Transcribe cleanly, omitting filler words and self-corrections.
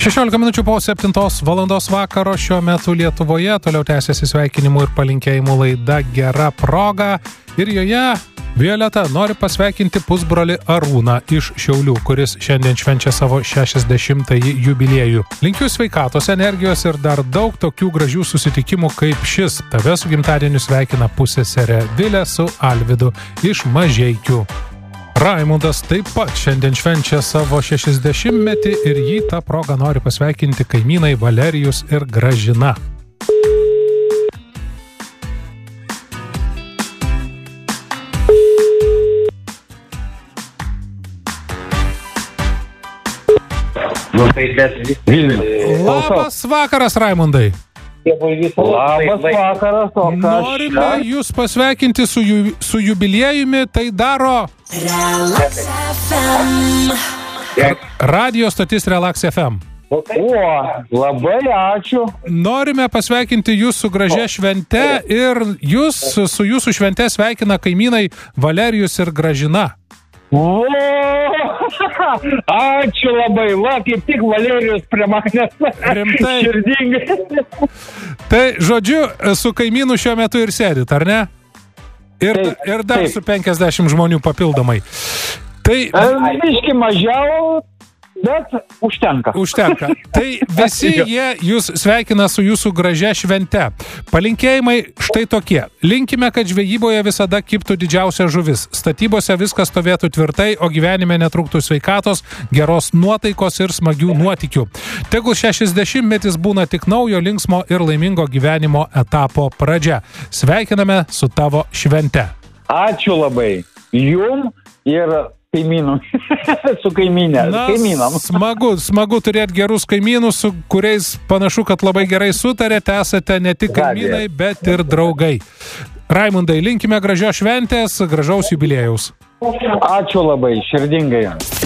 16 minučių po 7 valandos vakaro šiuo metu Lietuvoje toliau tęsiasi sveikinimų ir palinkėjimų laida Gera proga. Ir joje Violeta nori pasveikinti pusbrolį Arūną iš Šiaulių, kuris šiandien švenčia savo 60-ąjį jubiliejų. Linkiu sveikatos, energijos ir dar daug tokių gražių susitikimų kaip šis. Tave su gimtadieniu sveikina pusseserė Vilė su Alvydu iš Mažeikių. Raimundas taip pat šiandien švenčia savo 60-metį ir jį tą progą nori pasveikinti kaimynai Valerijus ir Gražina. Labas vakaras, Raimundai. Labas vakaras, o Norime jūs pasveikinti su jubiliejumi, tai daro radio stotis Relax FM. O, labai ačiū. Norime pasveikinti jūs su gražia švente ir jūs su jūsų švente sveikina kaimynai Valerijus ir Gražina. O, ačiū labai, kaip tik Valerijus prie manęs. Rimtai. Širdingai. Tai, žodžiu, su kaimynu šiuo metu ir sėdit, ar ne? Ir dar su 50 žmonių papildomai. Tai Biški mažiau, bet užtenka. Užtenka. Tai visi jie jūs sveikina su jūsų gražia švente. Palinkėjimai štai tokie. Linkime, kad žvejyboje visada kibtų didžiausia žuvis. Statybose viskas stovėtų tvirtai, o gyvenime netrūktų sveikatos, geros nuotaikos ir smagių nuotykių. Tegul 60-metis būna tik naujo, linksmo ir laimingo gyvenimo etapo pradžia. Sveikiname su tavo švente. Ačiū labai. Jum ir kaimynų. Su kaimynė. Kaimynam. Smagu turėti gerus kaimynus, su kuriais panašu, kad labai gerai sutarėte, esate ne tik kaimynai, bet ir draugai. Raimundai, linkime gražios šventės, gražaus jubiliejaus. Ačiū labai, širdingai.